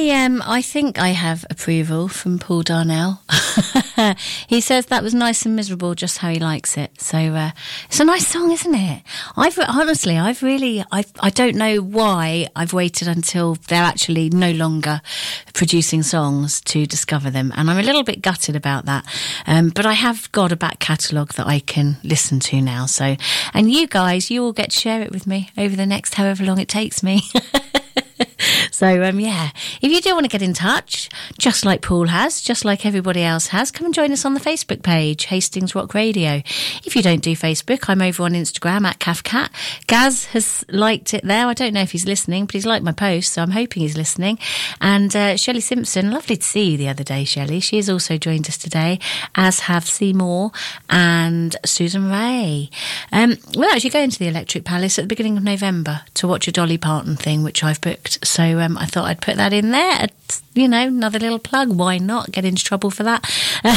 I think I have approval from Paul Darnell. He says that was nice and miserable, just how he likes it. So it's a nice song, isn't it? I don't know why I've waited until they're actually no longer producing songs to discover them, and I'm a little bit gutted about that. But I have got a back catalogue that I can listen to now. So, and you guys, you all get to share it with me over the next however long it takes me. So, if you do want to get in touch, just like Paul has, just like everybody else has, come and join us on the Facebook page, Hastings Rock Radio. If you don't do Facebook, I'm over on Instagram at CaffCat. Gaz has liked it there. I don't know if he's listening, but he's liked my post, so I'm hoping he's listening. And Shelley Simpson, lovely to see you the other day, Shelley. She has also joined us today, as have Seymour and Susan Ray. We're actually going to the Electric Palace at the beginning of November to watch a Dolly Parton thing, which I've booked. So I thought I'd put that in there. Another little plug. Why not? Get into trouble for that.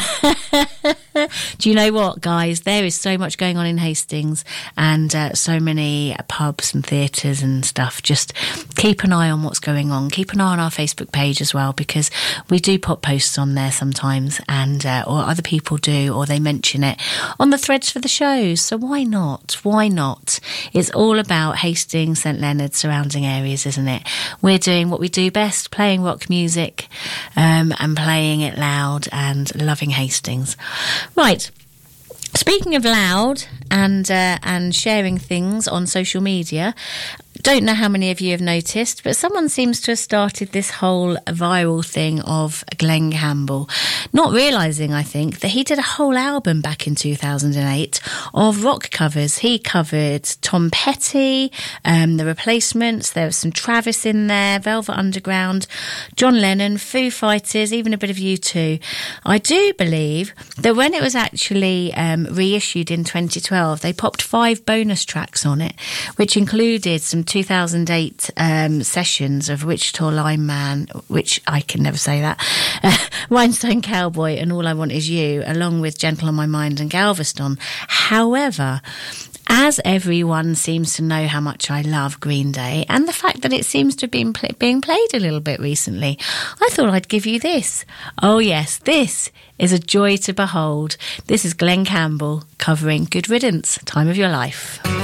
Do you know what, guys? There is so much going on in Hastings, and so many pubs and theatres and stuff. Just keep an eye on what's going on. Keep an eye on our Facebook page as well, because we do pop posts on there sometimes, and or other people do, or they mention it on the threads for the shows. So why not? Why not? It's all about Hastings, St Leonard's, surrounding areas, isn't it? We're doing what we do best, playing rock music, and playing it loud and loving Hastings. Right. Speaking of loud and sharing things on social media, don't know how many of you have noticed, but someone seems to have started this whole viral thing of Glenn Campbell, not realising, I think, that he did a whole album back in 2008 of rock covers. He covered Tom Petty, The Replacements, there was some Travis in there, Velvet Underground, John Lennon, Foo Fighters, even a bit of U2. I do believe that when it was actually reissued in 2012, they popped 5 bonus tracks on it, which included some 2008 sessions of Wichita Lineman, which I can never say that, Rhinestone Cowboy and All I Want Is You, along with Gentle on My Mind and Galveston. However, as everyone seems to know how much I love Green Day, and the fact that it seems to have been being played a little bit recently, I thought I'd give you this. Oh yes, this is a joy to behold. This is Glenn Campbell covering Good Riddance, Time of Your Life.